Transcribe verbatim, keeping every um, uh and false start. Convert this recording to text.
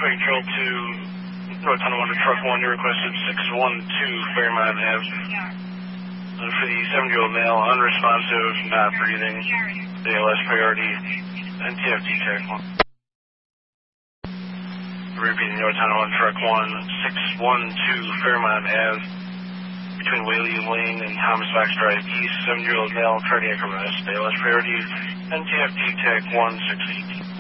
Control to North Tonawanda Truck one, you requested six one two Fairmount Avenue. For the seven-year-old male, unresponsive, not breathing, A L S priority, N T F T Tech one. Repeating North Tonawanda Truck one, six one two Fairmount Avenue, between Whaley Lane and Thomas Fox Drive East, seven-year-old male, cardiac arrest, A L S priority, N T F T Tech one six eight.